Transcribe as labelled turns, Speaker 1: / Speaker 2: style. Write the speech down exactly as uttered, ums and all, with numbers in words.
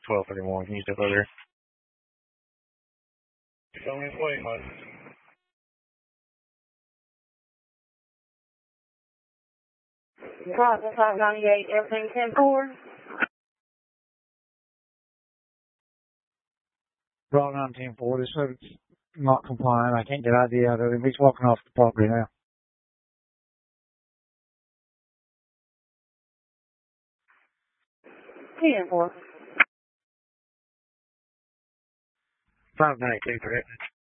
Speaker 1: twelve thirty-one. Can you step over there?
Speaker 2: Show me plate, man.
Speaker 3: Crossing five ninety-eight, everything ten four.
Speaker 4: Brought on ten four. This road's not compliant. I can't get I D out of him. He's walking off the property now.
Speaker 3: ten four.
Speaker 1: five ninety-two, correct?